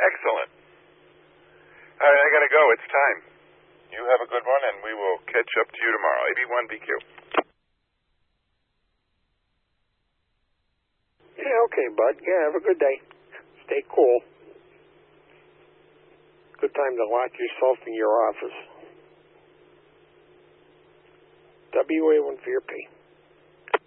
Excellent. All right, I got to go. It's time. You have a good one, and we will catch up to you tomorrow. 81BQ. Yeah, okay, bud. Yeah, have a good day. Stay cool. Good time to lock yourself in your office. WA1 for your P.